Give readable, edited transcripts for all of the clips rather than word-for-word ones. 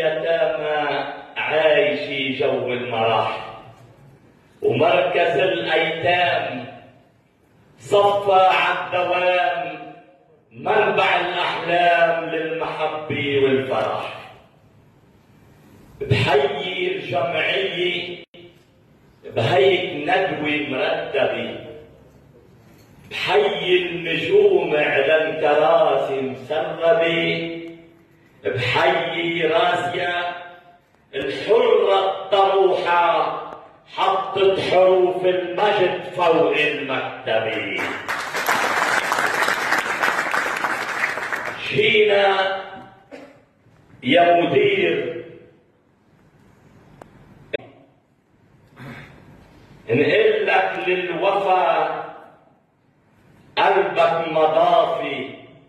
اليتامى عايش جو المراح، ومركز الأيتام صفى عالدوام منبع الأحلام للمحبة والفرح. بحيي الجمعية بهيك ندوة مرتبة، بحيي النجوم على الكراسي مسربة، بحيي راسيا الحرة الطروحة حطت حروف المجد فوق المكتبة. جينا يا مدير نقول لك للوفا قلبك مضافي،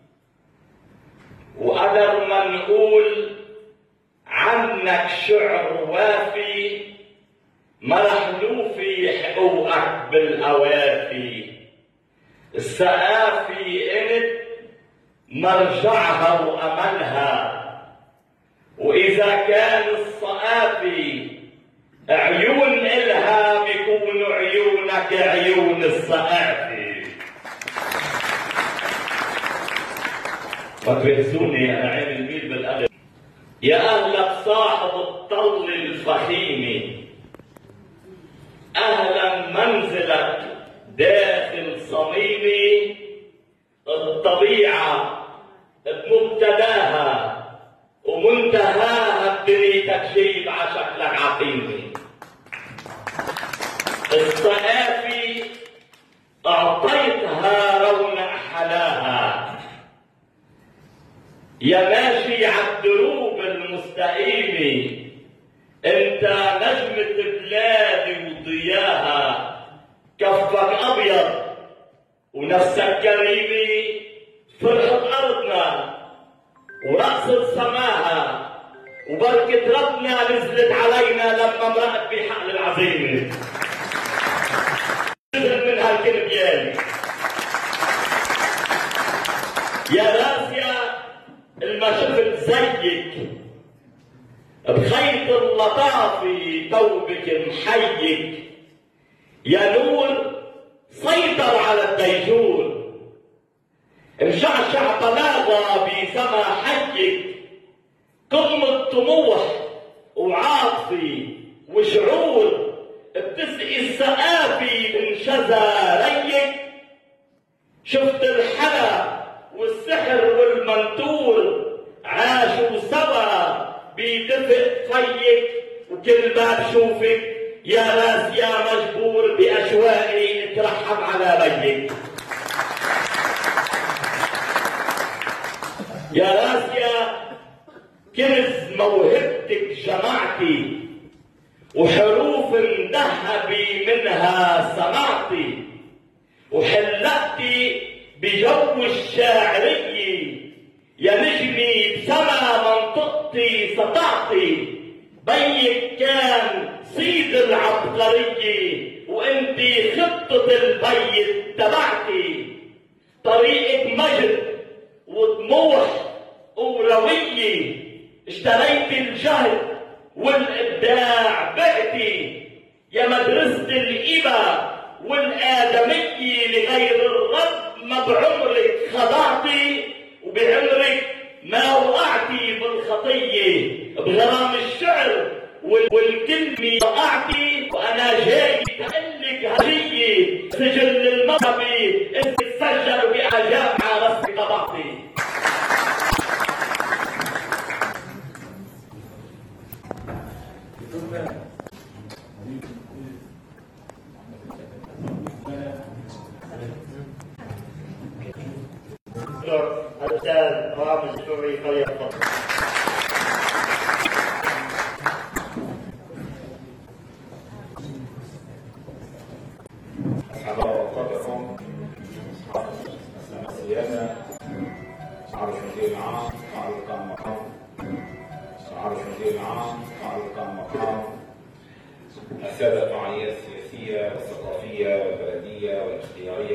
وقدر ما نقول عنك شعر وافي، ما رح نوفي حقوقك بالأوافي. السقافي انت مرجعها وأملها، وإذا كان الصقافي عيون إلها بيكونوا عيونك عيون الصقافي. ما تبهزوني أنا عين الميل بالقلب. يا أهلك صاحب الطل الفخيمة، أهلا منزلك داخل صميمي. الطبيعة بمبتداها ومنتهاها بدنيتك شيب عشكلك عقيمي. الصقافي أعطيتها رونق حلاها، يا ماشي عالدروب المستقيمة انت نجمة بلادي وضياها. كفك أبيض ونفسك كريمة، فرحة أرضنا ورقصة سماها، وبركة ربنا نزلت علينا لما مرقت بحقل العزيمة. نزل من هالكنبيان يا راسيا الما شفت زيك بخيط اللطافي توبك محيك. يا نور سيطر على الديجور، مشعشع بلاغة بسما حيك. قمة طموح وعاطفي وشعور بتسقي السقافي من شذا ريك. شفت الحلا والسحر والمنتور عاشوا سوا بدفء فيك، وكل ما بشوفك يا راس يا مجبور بأشواقي اترحم على بيك. يا راسيا كنز موهبتك جمعتي، وحروف مذهبي منها سمعتي، وحلقتي بجو الشاعرية. يا نجمي بسما منطقتي سطعتي، بيك كان صيد العبقرية وانتي خطة البيت تبعتي. طريقك مجد وطموح وروية، اشتريت الجهد والإبداع بعتي. يا مدرسة الإبا والآدمية لغير الرب، ما بعمرك خضعتي وبعمرك ما وقعتي بالخطية. بغرام الشعر والكلمة وقعتي، وأنا جاي أقلك هدية سجل المذهبي انت تسجل بأعجاب على رسم طبعتي. الأستاذ رامز الشوري فليتفضل. أسعد أوقاتكم أصحاب السيادة، أصحاب المدير العام، أصحاب القائم مقام، أصحاب المدير العام، أصحاب القائم مقام، السادة الفعاليات السياسية والثقافية والبلدية والاختيارية